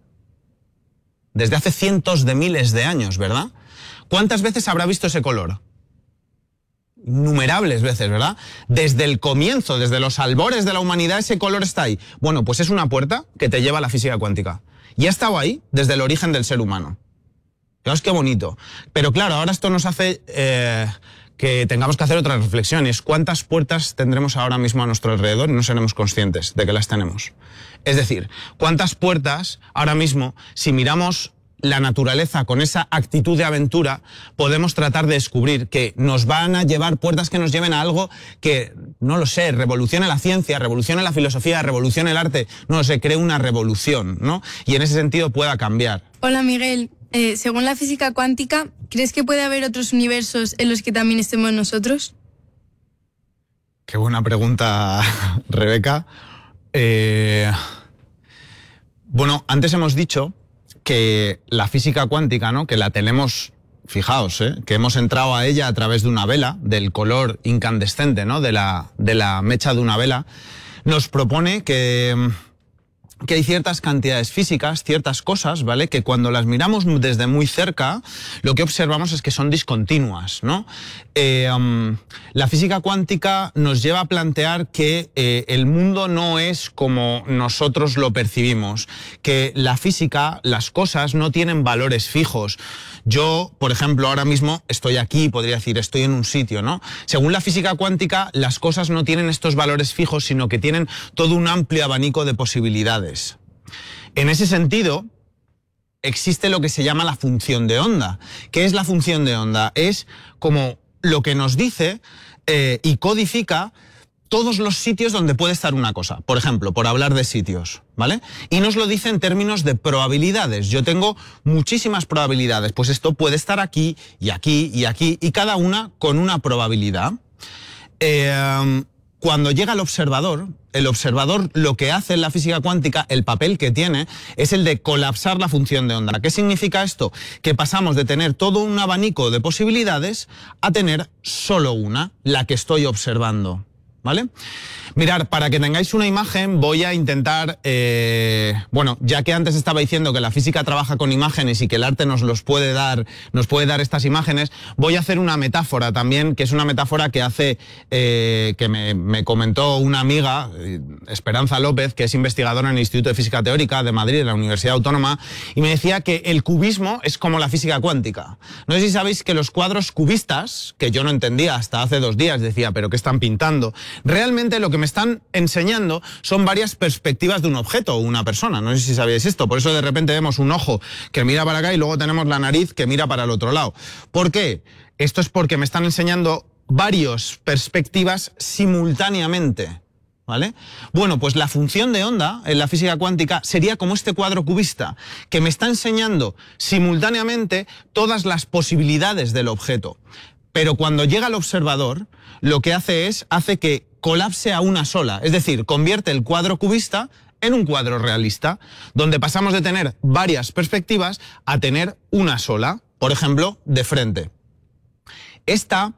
Desde hace cientos de miles de años, ¿verdad? ¿Cuántas veces habrá visto ese color? Innumerables veces, ¿verdad? Desde el comienzo, desde los albores de la humanidad, ese color está ahí. Bueno, pues es una puerta que te lleva a la física cuántica. Y ha estado ahí desde el origen del ser humano. Fijaos qué bonito. Pero claro, ahora esto nos hace eh, que tengamos que hacer otra reflexión. Y es cuántas puertas tendremos ahora mismo a nuestro alrededor y no seremos conscientes de que las tenemos. Es decir, cuántas puertas ahora mismo, si miramos la naturaleza con esa actitud de aventura, podemos tratar de descubrir que nos van a llevar puertas que nos lleven a algo que, no lo sé, revolucione la ciencia, revolucione la filosofía, revolucione el arte, no lo sé, cree una revolución, ¿no? Y en ese sentido pueda cambiar. Hola Miguel, eh, según la física cuántica, ¿crees que puede haber otros universos en los que también estemos nosotros? Qué buena pregunta, Rebeca. Eh, bueno, antes hemos dicho que la física cuántica, ¿no?, que la tenemos, fijaos, ¿eh?, que hemos entrado a ella a través de una vela, del color incandescente, ¿no?, de la, de la mecha de una vela, nos propone que, que hay ciertas cantidades físicas, ciertas cosas, ¿vale?, que cuando las miramos desde muy cerca, lo que observamos es que son discontinuas, ¿no? Eh, um, la física cuántica nos lleva a plantear que eh, el mundo no es como nosotros lo percibimos, que la física, las cosas no tienen valores fijos. Yo, por ejemplo, ahora mismo estoy aquí, podría decir, estoy en un sitio, ¿no? Según la física cuántica, las cosas no tienen estos valores fijos, sino que tienen todo un amplio abanico de posibilidades. En ese sentido, existe lo que se llama la función de onda. ¿Qué es la función de onda? Es como lo que nos dice eh, y codifica todos los sitios donde puede estar una cosa. Por ejemplo, por hablar de sitios, ¿vale? Y nos lo dice en términos de probabilidades. Yo tengo muchísimas probabilidades, pues esto puede estar aquí y aquí y aquí, y cada una con una probabilidad. Eh, cuando llega el observador, el observador lo que hace en la física cuántica, el papel que tiene, es el de colapsar la función de onda. ¿Qué significa esto? Que pasamos de tener todo un abanico de posibilidades a tener solo una, la que estoy observando, ¿vale? Mirad, para que tengáis una imagen voy a intentar, eh, bueno, ya que antes estaba diciendo que la física trabaja con imágenes y que el arte nos los puede dar, nos puede dar estas imágenes, voy a hacer una metáfora también, que es una metáfora que hace, eh, que me, me comentó una amiga, Esperanza López, que es investigadora en el Instituto de Física Teórica de Madrid, de la Universidad Autónoma, y me decía que el cubismo es como la física cuántica. No sé si sabéis que los cuadros cubistas, que yo no entendía hasta hace dos días, decía, ¿pero qué están pintando? Realmente lo que me están enseñando son varias perspectivas de un objeto o una persona. No sé si sabíais esto. Por eso de repente vemos un ojo que mira para acá y luego tenemos la nariz que mira para el otro lado. ¿Por qué? Esto es porque me están enseñando varias perspectivas simultáneamente. ¿Vale? Bueno, pues la función de onda en la física cuántica sería como este cuadro cubista, que me está enseñando simultáneamente todas las posibilidades del objeto. Pero cuando llega el observador, lo que hace es, hace que colapse a una sola, es decir, convierte el cuadro cubista en un cuadro realista, donde pasamos de tener varias perspectivas a tener una sola, por ejemplo, de frente. Esta,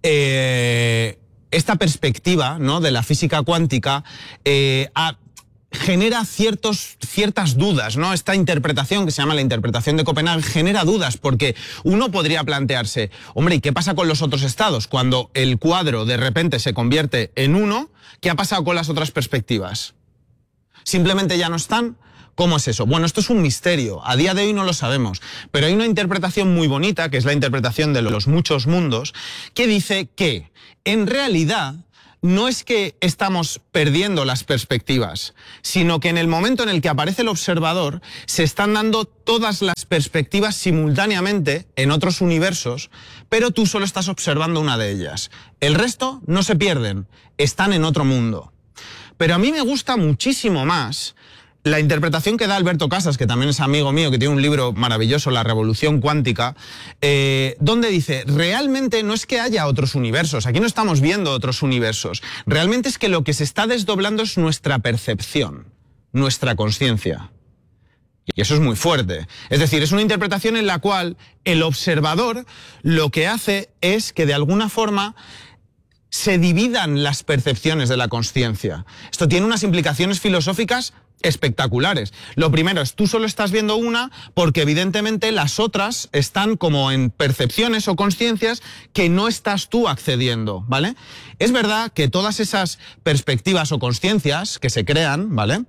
eh, esta perspectiva, ¿no?, de la física cuántica eh, a, genera ciertos, ciertas dudas, ¿no? Esta interpretación, que se llama la interpretación de Copenhague, genera dudas, porque uno podría plantearse, hombre, ¿y qué pasa con los otros estados? Cuando el cuadro de repente se convierte en uno, ¿qué ha pasado con las otras perspectivas? ¿Simplemente ya no están? ¿Cómo es eso? Bueno, esto es un misterio, a día de hoy no lo sabemos, pero hay una interpretación muy bonita, que es la interpretación de los muchos mundos, que dice que, en realidad, no es que estamos perdiendo las perspectivas, sino que en el momento en el que aparece el observador, se están dando todas las perspectivas simultáneamente en otros universos, pero tú solo estás observando una de ellas. El resto no se pierden, están en otro mundo. Pero a mí me gusta muchísimo más la interpretación que da Alberto Casas, que también es amigo mío, que tiene un libro maravilloso, La Revolución Cuántica, eh, donde dice, realmente no es que haya otros universos, aquí no estamos viendo otros universos, realmente es que lo que se está desdoblando es nuestra percepción, nuestra conciencia. Y eso es muy fuerte. Es decir, es una interpretación en la cual el observador lo que hace es que de alguna forma se dividan las percepciones de la conciencia. Esto tiene unas implicaciones filosóficas espectaculares. Lo primero es, tú solo estás viendo una porque evidentemente las otras están como en percepciones o conciencias que no estás tú accediendo, ¿vale? Es verdad que todas esas perspectivas o conciencias que se crean, ¿vale?,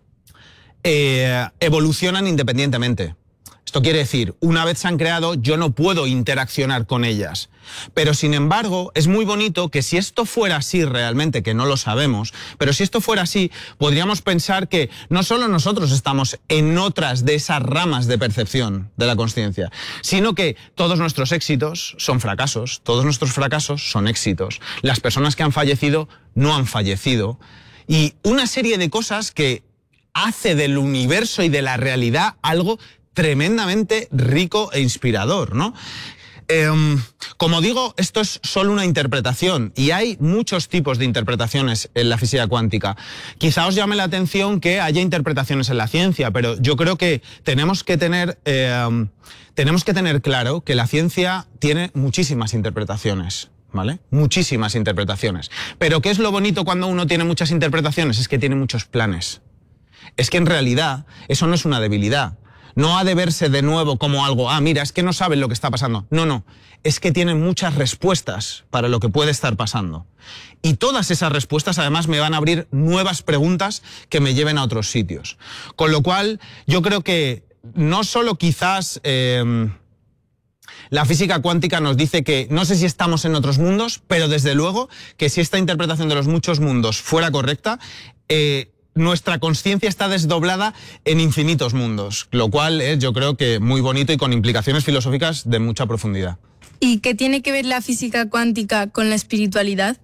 eh, evolucionan independientemente. Esto quiere decir, una vez se han creado, yo no puedo interaccionar con ellas. Pero sin embargo, es muy bonito que si esto fuera así realmente, que no lo sabemos, pero si esto fuera así, podríamos pensar que no solo nosotros estamos en otras de esas ramas de percepción de la consciencia, sino que todos nuestros éxitos son fracasos, todos nuestros fracasos son éxitos. Las personas que han fallecido no han fallecido. Y una serie de cosas que hace del universo y de la realidad algo tremendamente rico e inspirador, ¿no? Eh, como digo, esto es solo una interpretación y hay muchos tipos de interpretaciones en la física cuántica. Quizá os llame la atención que haya interpretaciones en la ciencia, pero yo creo que tenemos que tener, eh, tenemos que tener claro que la ciencia tiene muchísimas interpretaciones, ¿vale? Muchísimas interpretaciones. Pero ¿qué es lo bonito cuando uno tiene muchas interpretaciones? Es que tiene muchos planes. Es que en realidad eso no es una debilidad. No ha de verse de nuevo como algo, ah, mira, es que no saben lo que está pasando. No, no, es que tienen muchas respuestas para lo que puede estar pasando. Y todas esas respuestas además me van a abrir nuevas preguntas que me lleven a otros sitios. Con lo cual, yo creo que no solo quizás eh, la física cuántica nos dice que no sé si estamos en otros mundos, pero desde luego que si esta interpretación de los muchos mundos fuera correcta, eh, nuestra conciencia está desdoblada en infinitos mundos, lo cual es, yo creo que muy bonito y con implicaciones filosóficas de mucha profundidad. ¿Y qué tiene que ver la física cuántica con la espiritualidad?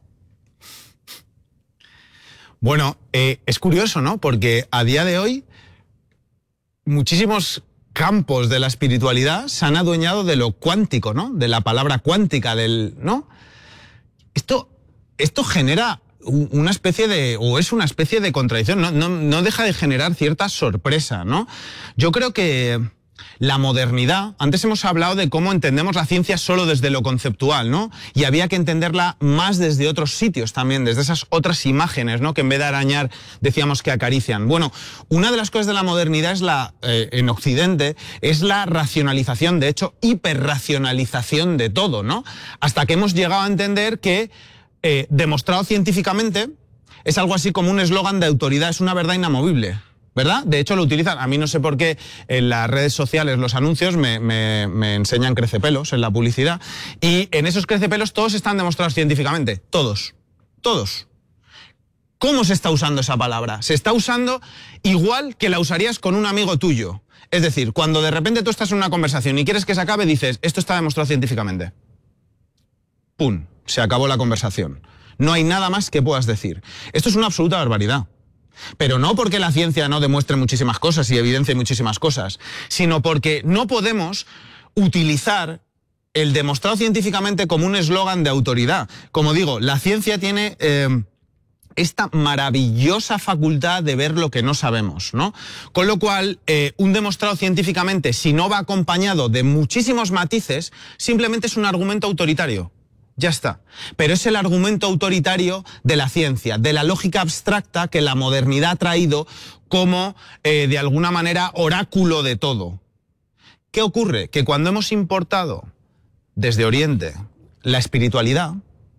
Bueno, eh, es curioso, ¿no? Porque a día de hoy muchísimos campos de la espiritualidad se han adueñado de lo cuántico, ¿no? De la palabra cuántica, del, ¿no? Esto, esto genera una especie de, o es una especie de contradicción, no, no, no deja de generar cierta sorpresa, ¿no? Yo creo que la modernidad, antes hemos hablado de cómo entendemos la ciencia solo desde lo conceptual, ¿no? Y había que entenderla más desde otros sitios también, desde esas otras imágenes, ¿no? Que en vez de arañar decíamos que acarician. Bueno, una de las cosas de la modernidad es la, eh, en Occidente, es la racionalización, de hecho, hiperracionalización de todo, ¿no? Hasta que hemos llegado a entender que, eh, demostrado científicamente, es algo así como un eslogan de autoridad, es una verdad inamovible, ¿verdad? De hecho lo utilizan, a mí no sé por qué en las redes sociales los anuncios me, me, me enseñan crecepelos en la publicidad, y en esos crecepelos todos están demostrados científicamente, todos, todos. ¿Cómo se está usando esa palabra? Se está usando igual que la usarías con un amigo tuyo. Es decir, cuando de repente tú estás en una conversación y quieres que se acabe, dices, esto está demostrado científicamente. ¡Pum! Se acabó la conversación. No hay nada más que puedas decir. Esto es una absoluta barbaridad. Pero no porque la ciencia no demuestre muchísimas cosas y evidencie muchísimas cosas, sino porque no podemos utilizar el demostrado científicamente como un eslogan de autoridad. Como digo, la ciencia tiene eh, esta maravillosa facultad de ver lo que no sabemos, ¿no? Con lo cual, eh, un demostrado científicamente, si no va acompañado de muchísimos matices, simplemente es un argumento autoritario. Ya está. Pero es el argumento autoritario de la ciencia, de la lógica abstracta que la modernidad ha traído como, eh, de alguna manera, oráculo de todo. ¿Qué ocurre? Que cuando hemos importado desde Oriente la espiritualidad,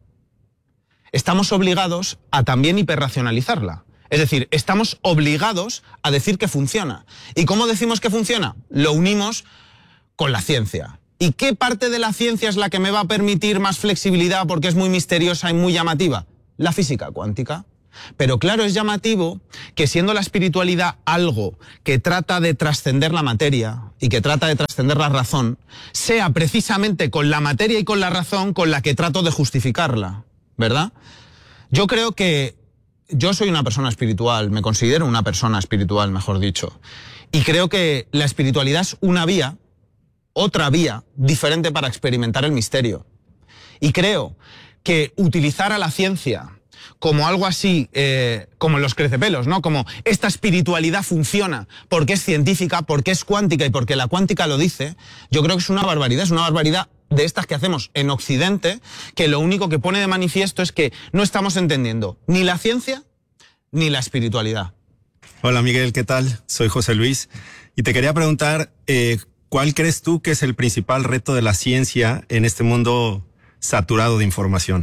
estamos obligados a también hiperracionalizarla. Es decir, estamos obligados a decir que funciona. ¿Y cómo decimos que funciona? Lo unimos con la ciencia. ¿Y qué parte de la ciencia es la que me va a permitir más flexibilidad porque es muy misteriosa y muy llamativa? La física cuántica. Pero claro, es llamativo que siendo la espiritualidad algo que trata de trascender la materia y que trata de trascender la razón, sea precisamente con la materia y con la razón con la que trato de justificarla, ¿verdad? Yo creo que yo soy una persona espiritual, me considero una persona espiritual, mejor dicho, y creo que la espiritualidad es una vía, otra vía diferente para experimentar el misterio. Y creo que utilizar a la ciencia como algo así, eh, como los crecepelos, ¿no? Como esta espiritualidad funciona porque es científica, porque es cuántica y porque la cuántica lo dice, yo creo que es una barbaridad, es una barbaridad de estas que hacemos en Occidente, que lo único que pone de manifiesto es que no estamos entendiendo ni la ciencia ni la espiritualidad. Hola Miguel, ¿qué tal? Soy José Luis y te quería preguntar, eh, ¿cuál crees tú que es el principal reto de la ciencia en este mundo saturado de información?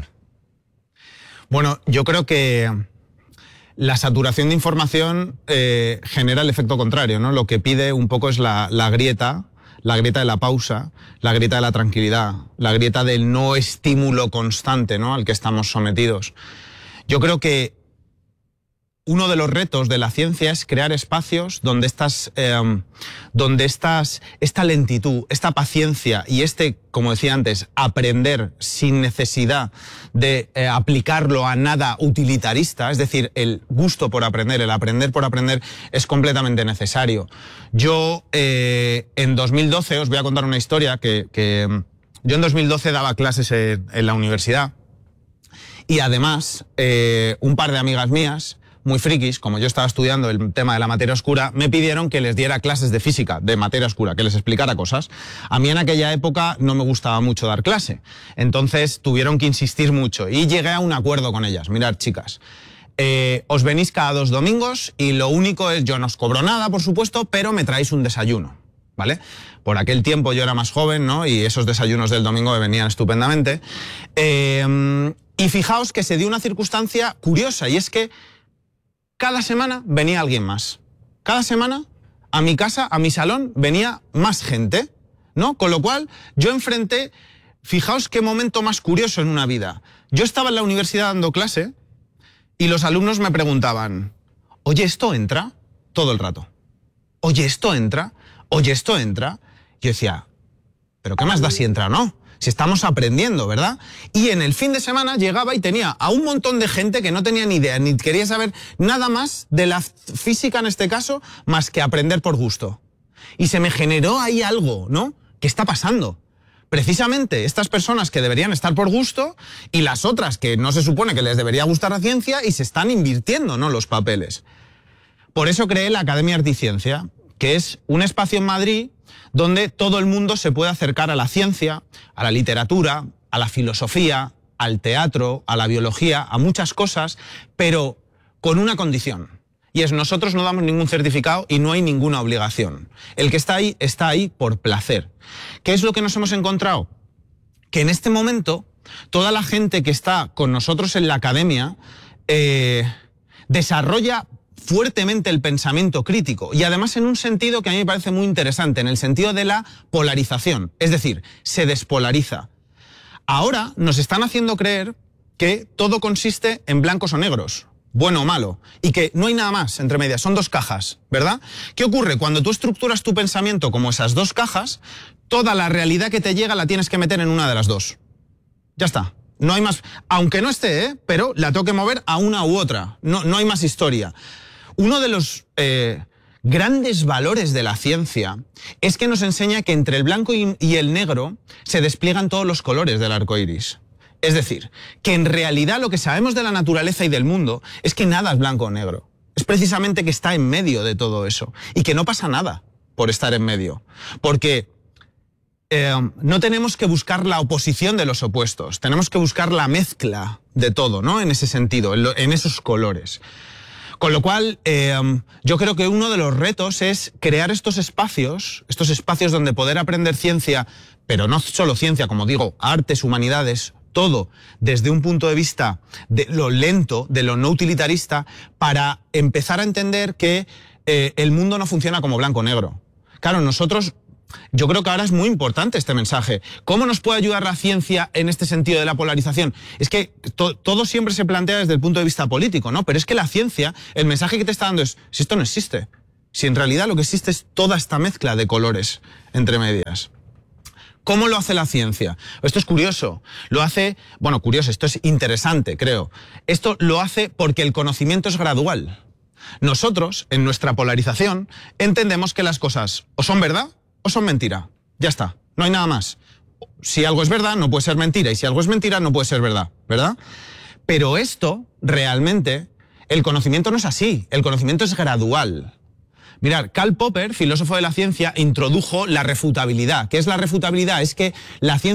Bueno, yo creo que la saturación de información eh, genera el efecto contrario, ¿no? Lo que pide un poco es la, la grieta, la grieta de la pausa, la grieta de la tranquilidad, la grieta del no estímulo constante, ¿no? Al que estamos sometidos. Yo creo que uno de los retos de la ciencia es crear espacios donde estas, eh, donde estas, esta lentitud, esta paciencia y este, como decía antes, aprender sin necesidad de eh, aplicarlo a nada utilitarista, es decir, el gusto por aprender, el aprender por aprender es completamente necesario. Yo eh, en dos mil doce, os voy a contar una historia, que, que yo en dos mil doce daba clases en, en la universidad y además eh, un par de amigas mías muy frikis, como yo estaba estudiando el tema de la materia oscura, me pidieron que les diera clases de física, de materia oscura, que les explicara cosas. A mí en aquella época no me gustaba mucho dar clase, entonces tuvieron que insistir mucho y llegué a un acuerdo con ellas. Mirad, chicas, eh, os venís cada dos domingos y lo único es, yo no os cobro nada, por supuesto, pero me traéis un desayuno, ¿vale? Por aquel tiempo yo era más joven, ¿no? Y esos desayunos del domingo me venían estupendamente. Eh, y fijaos que se dio una circunstancia curiosa, y es que cada semana venía alguien más. Cada semana a mi casa, a mi salón, venía más gente, ¿no? Con lo cual yo enfrenté, fijaos qué momento más curioso en una vida. Yo estaba en la universidad dando clase y los alumnos me preguntaban, oye, ¿esto entra? Todo el rato. Oye, ¿esto entra? Oye, ¿esto entra? Yo decía, ¿pero qué más da si entra o no? Si estamos aprendiendo, ¿verdad? Y en el fin de semana llegaba y tenía a un montón de gente que no tenía ni idea, ni quería saber nada más de la física en este caso, más que aprender por gusto. Y se me generó ahí algo, ¿no? ¿Qué está pasando? Precisamente estas personas que deberían estar por gusto y las otras que no se supone que les debería gustar la ciencia y se están invirtiendo, ¿no? Los papeles. Por eso creé la Academia Arte y Ciencia, que es un espacio en Madrid donde todo el mundo se puede acercar a la ciencia, a la literatura, a la filosofía, al teatro, a la biología, a muchas cosas, pero con una condición. Y es, nosotros no damos ningún certificado y no hay ninguna obligación. El que está ahí, está ahí por placer. ¿Qué es lo que nos hemos encontrado? Que en este momento, toda la gente que está con nosotros en la academia eh, desarrolla fuertemente el pensamiento crítico, y además en un sentido que a mí me parece muy interesante, en el sentido de la polarización. Es decir, se despolariza. Ahora nos están haciendo creer que todo consiste en blancos o negros, bueno o malo, y que no hay nada más entre medias, son dos cajas, ¿verdad? ¿Qué ocurre? Cuando tú estructuras tu pensamiento como esas dos cajas, toda la realidad que te llega la tienes que meter en una de las dos. Ya está. No hay más, aunque no esté, ¿eh? Pero la tengo que mover a una u otra. No, no hay más historia. Uno de los eh, grandes valores de la ciencia es que nos enseña que entre el blanco y, y el negro se despliegan todos los colores del arco iris. Es decir, que en realidad lo que sabemos de la naturaleza y del mundo es que nada es blanco o negro. Es precisamente que está en medio de todo eso y que no pasa nada por estar en medio. Porque eh, no tenemos que buscar la oposición de los opuestos, tenemos que buscar la mezcla de todo, ¿no? En ese sentido, en, lo, en esos colores. Con lo cual, eh, yo creo que uno de los retos es crear estos espacios, estos espacios donde poder aprender ciencia, pero no solo ciencia, como digo, artes, humanidades, todo desde un punto de vista de lo lento, de lo no utilitarista, para empezar a entender que eh, el mundo no funciona como blanco-negro. Claro, nosotros, yo creo que ahora es muy importante este mensaje. ¿Cómo nos puede ayudar la ciencia en este sentido de la polarización? Es que to, todo siempre se plantea desde el punto de vista político, ¿no? Pero es que la ciencia, el mensaje que te está dando es, si esto no existe, si en realidad lo que existe es toda esta mezcla de colores entre medias. ¿Cómo lo hace la ciencia? Esto es curioso. Lo hace, bueno, curioso, esto es interesante, creo. Esto lo hace porque el conocimiento es gradual. Nosotros, en nuestra polarización, entendemos que las cosas o son verdad o son mentira. Ya está, no hay nada más. Si algo es verdad, no puede ser mentira, y si algo es mentira, no puede ser verdad, ¿verdad? Pero esto, realmente, el conocimiento no es así. El conocimiento es gradual. Mirad, Karl Popper, filósofo de la ciencia, introdujo la refutabilidad. ¿Qué es la refutabilidad? Es que la ciencia